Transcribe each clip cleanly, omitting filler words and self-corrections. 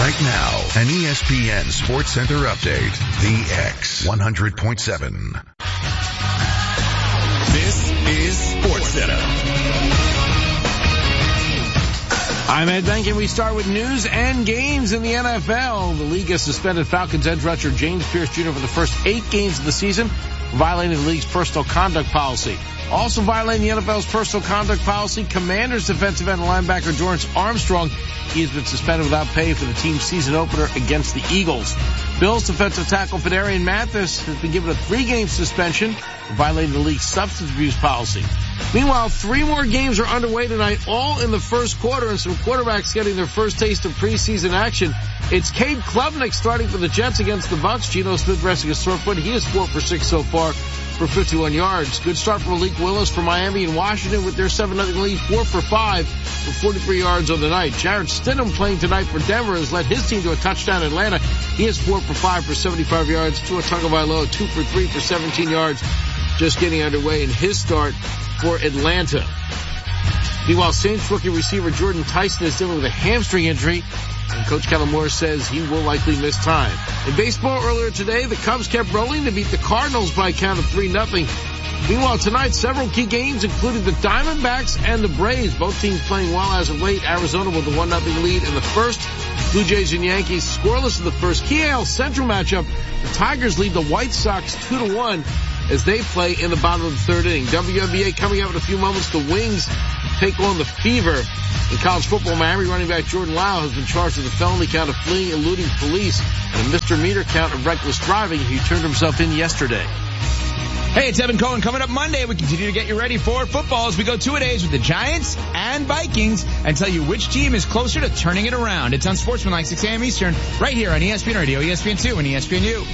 Right now, an ESPN Sports Center update. The X 100.7. This is Sports Center. I'm Ed Duncan. We start with news and games in the NFL. The league has suspended Falcons edge rusher James Pierce Jr. for the first 8 games of the season, violating the league's personal conduct policy. Also violating the NFL's personal conduct policy, Commanders defensive end linebacker Dorrance Armstrong. He has been suspended without pay for the team's season opener against the Eagles. Bills defensive tackle Phidarian Mathis has been given a 3-game suspension for violating the league's substance abuse policy. Meanwhile, 3 more games are underway tonight, all in the first quarter, and some quarterbacks getting their first taste of preseason action. It's Cade Klubnik starting for the Jets against the Bucs. Geno Smith resting a sore foot. He is 4 for 6 so far for 51 yards. Good start for Malik Willis for Miami and Washington with their 7-0 lead, 4 for 5 for 43 yards on the night. Jarrett Stidham playing tonight for Denver has led his team to a touchdown in Atlanta. He is 4 for 5 for 75 yards. Tua Tagovailoa 2 for 3 for 17 yards, just getting underway in his start for Atlanta. Meanwhile, Saints rookie receiver Jordan Tyson is dealing with a hamstring injury, and Coach Kellen Moore says he will likely miss time. In baseball earlier today, the Cubs kept rolling to beat the Cardinals by a count of 3-0. Meanwhile, tonight, several key games, including the Diamondbacks and the Braves. Both teams playing well as of late. Arizona with a 1-0 lead in the first. Blue Jays and Yankees scoreless in the first. Key AL Central matchup, the Tigers lead the White Sox 2-1 as they play in the bottom of the third inning. WNBA coming up in a few moments. The Wings take on the Fever. In college football, Miami running back Jordan Lau has been charged with a felony count of fleeing, eluding police, and a misdemeanor count of reckless driving. He turned himself in yesterday. Hey, it's Evan Cohen. Coming up Monday, we continue to get you ready for football as we go 2-a-days with the Giants and Vikings and tell you which team is closer to turning it around. It's on Sportsmanlike 6 a.m. Eastern, right here on ESPN Radio, ESPN2, and ESPNU.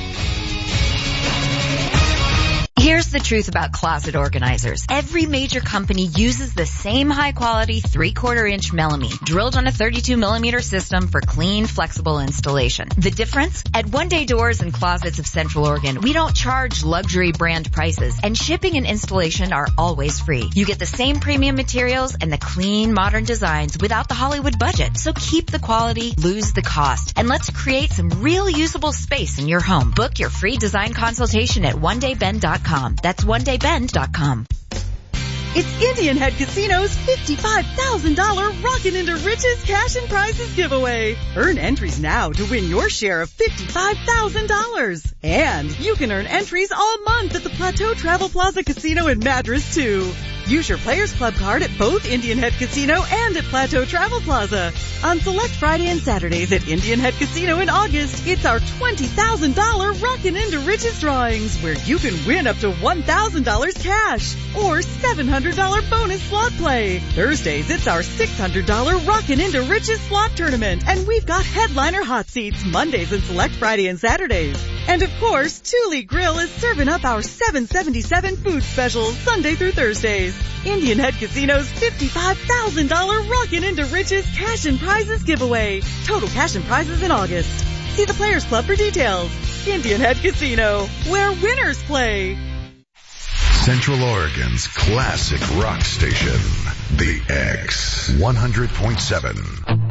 Here's the truth about closet organizers. Every major company uses the same high-quality 3/4-inch Melamine drilled on a 32mm system for clean, flexible installation. The difference? At One Day Doors and Closets of Central Oregon, we don't charge luxury brand prices, and shipping and installation are always free. You get the same premium materials and the clean, modern designs without the Hollywood budget. So keep the quality, lose the cost, and let's create some real usable space in your home. Book your free design consultation at onedaybend.com. That's onedaybend.com. It's Indian Head Casino's $55,000 Rockin' into Riches Cash and Prizes giveaway. Earn entries now to win your share of $55,000. And you can earn entries all month at the Plateau Travel Plaza Casino in Madras, too. Use your Players Club card at both Indian Head Casino and at Plateau Travel Plaza. On select Friday and Saturdays at Indian Head Casino in August, it's our $20,000 Rockin' into Riches drawings, where you can win up to $1,000 cash or $700 bonus slot play. Thursdays, it's our $600 Rockin' into Riches slot tournament, and we've got headliner hot seats Mondays and select Friday and Saturdays. And of course, Thule Grill is serving up our $7.77 food specials Sunday through Thursdays. Indian Head Casino's $55,000 Rockin' into Riches Cash and Prizes giveaway. Total cash and prizes in August. See the Players Club for details. Indian Head Casino, where winners play. Central Oregon's classic rock station, The X 100.7.